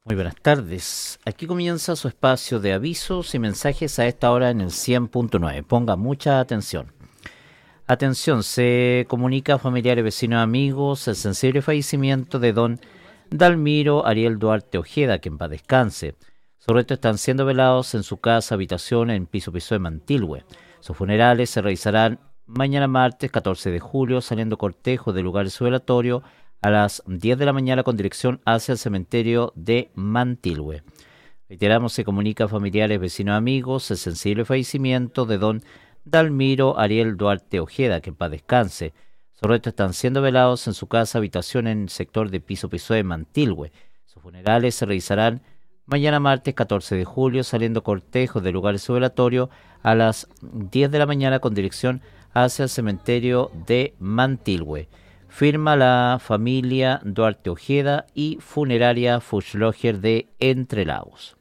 Muy buenas tardes. Aquí comienza su espacio de avisos y mensajes a esta hora en el 100.9. Ponga mucha atención. Atención, se comunica a familiares, vecinos, amigos el sensible fallecimiento de don Dalmiro Ariel Duarte Ojeda, que en paz descanse. Sus restos están siendo velados en su casa, habitación en piso de Mantilhue. Sus funerales se realizarán mañana martes 14 de julio, saliendo cortejo del lugar de su velatorio a las 10 de la mañana con dirección hacia el cementerio de Mantilhue. Reiteramos, se comunica a familiares, vecinos, amigos el sensible fallecimiento de don Dalmiro Ariel Duarte Ojeda, que en paz descanse. Sus restos están siendo velados en su casa, habitación en el sector de piso de Mantilhue. Sus funerales se realizarán mañana martes 14 de julio, saliendo cortejo del lugar de su velatorio a las 10 de la mañana con dirección hacia el cementerio de Mantilhue. Firma la familia Duarte Ojeda y funeraria Fuchsloger de Entre Lagos.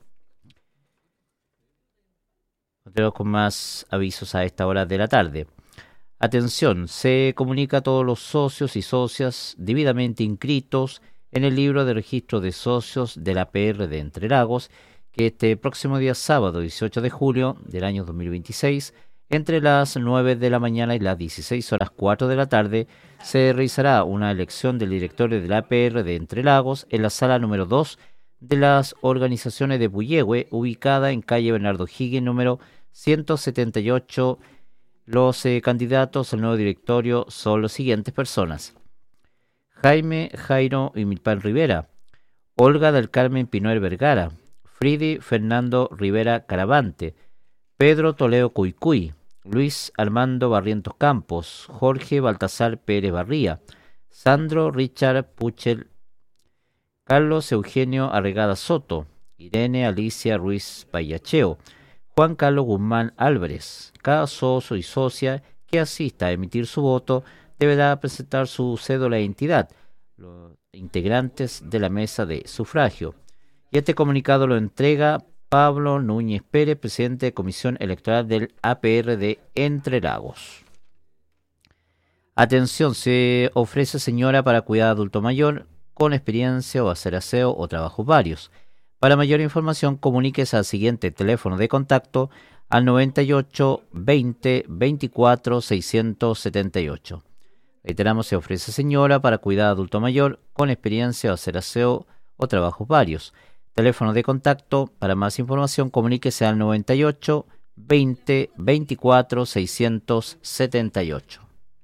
Continuamos con más avisos a esta hora de la tarde. Atención, se comunica a todos los socios y socias debidamente inscritos en el libro de registro de socios de la PR de Entre Lagos, que este próximo día sábado 18 de julio del año 2026, entre las 9 de la mañana y las 16:04 de la tarde, se realizará una elección del directorio de la APR de Entre Lagos en la sala número 2 de las organizaciones de Puyehue, ubicada en calle Bernardo Higgins, número 178. Los candidatos al nuevo directorio son las siguientes personas: Jaime Jairo Milpán Rivera, Olga del Carmen Pinoel Vergara, Fridi Fernando Rivera Caravante, Pedro Toledo Cuycuy, Luis Armando Barrientos Campos, Jorge Baltasar Pérez Barría, Sandro Richard Puchel, Carlos Eugenio Arregada Soto, Irene Alicia Ruiz Payacheo, Juan Carlos Guzmán Álvarez. Cada socio y socia que asista a emitir su voto deberá presentar su cédula de identidad, los integrantes de la mesa de sufragio. Y este comunicado lo entrega Pablo Núñez Pérez, presidente de Comisión Electoral del APR de Entre Lagos. Atención, se ofrece señora para cuidar adulto mayor con experiencia o hacer aseo o trabajos varios. Para mayor información, comuníquese al siguiente teléfono de contacto al 98 20 24 678. Reiteramos, se ofrece señora para cuidar adulto mayor con experiencia o hacer aseo o trabajos varios. Teléfono de contacto, para más información, comuníquese al 98 20 24 678.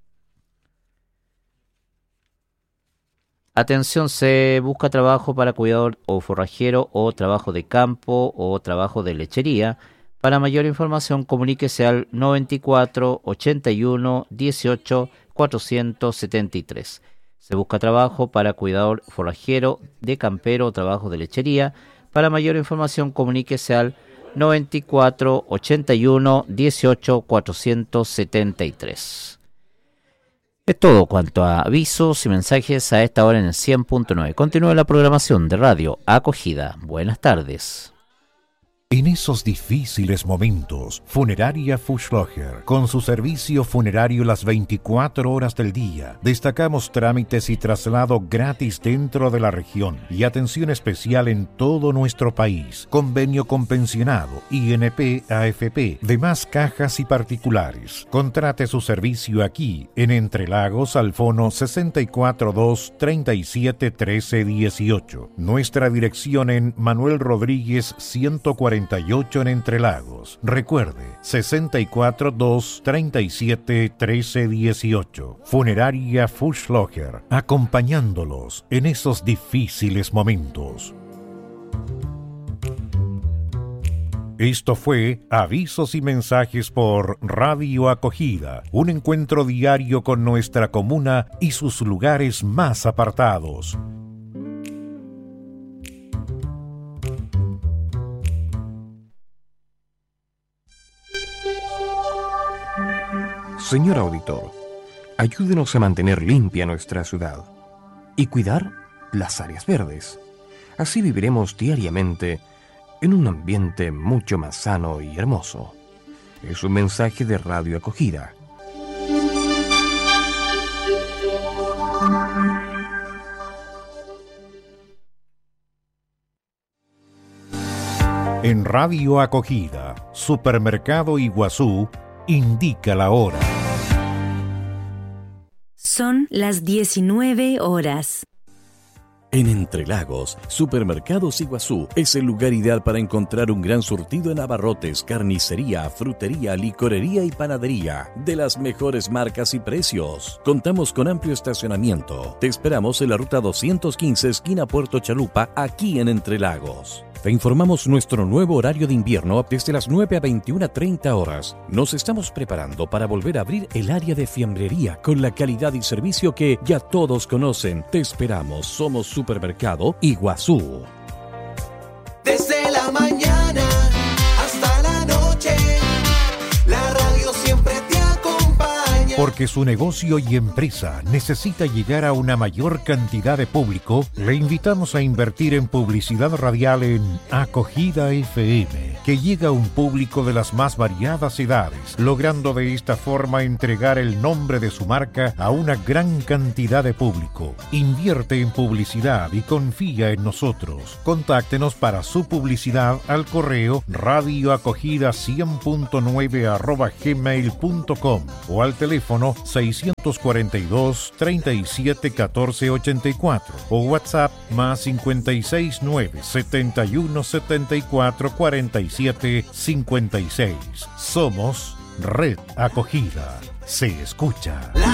Atención, se busca trabajo para cuidador o forrajero o trabajo de campo o trabajo de lechería. Para mayor información, comuníquese al 94 81 18 473. Se busca trabajo para cuidador forrajero, de campero o trabajo de lechería. Para mayor información, comuníquese al 94 81 18 473. Es todo cuanto a avisos y mensajes a esta hora en el 100.9. Continúa la programación de Radio Acogida. Buenas tardes. En esos difíciles momentos, Funeraria Fuchsloger, con su servicio funerario las 24 horas del día, destacamos trámites y traslado gratis dentro de la región y atención especial en todo nuestro país. Convenio con pensionado, INP, AFP, demás cajas y particulares. Contrate su servicio aquí, en Entre Lagos, al fono 642 37 13 18. Nuestra dirección en Manuel Rodríguez 148 en Entre Lagos. Recuerde, 642 37 13 18. Funeraria Fuchsloger, acompañándolos en esos difíciles momentos. Esto fue Avisos y Mensajes por Radio Acogida, un encuentro diario con nuestra comuna y sus lugares más apartados. Señor auditor, ayúdenos a mantener limpia nuestra ciudad y cuidar las áreas verdes. Así viviremos diariamente en un ambiente mucho más sano y hermoso. Es un mensaje de Radio Acogida. En Radio Acogida, Supermercado Iguazú, indica la hora. Son las 19 horas. En Entre Lagos, Supermercados Iguazú es el lugar ideal para encontrar un gran surtido en abarrotes, carnicería, frutería, licorería y panadería, de las mejores marcas y precios. Contamos con amplio estacionamiento. Te esperamos en la ruta 215, esquina Puerto Chalupa, aquí en Entre Lagos. Te informamos nuestro nuevo horario de invierno desde las 9 a 21:30 horas. Nos estamos preparando para volver a abrir el área de fiambrería con la calidad y servicio que ya todos conocen. Te esperamos. Somos Supermercado Iguazú. Desde la mañana hasta la noche, la radio siempre te acompaña. Porque su negocio y empresa necesita llegar a una mayor cantidad de público, le invitamos a invertir en publicidad radial en Acogida FM, que llega a un público de las más variadas edades, logrando de esta forma entregar el nombre de su marca a una gran cantidad de público. Invierte en publicidad y confía en nosotros. Contáctenos para su publicidad al correo radioacogida100.9@gmail.com o al teléfono 642 37 14 84 o WhatsApp más 569 71 74 47 56. Somos Red Acogida. Se escucha.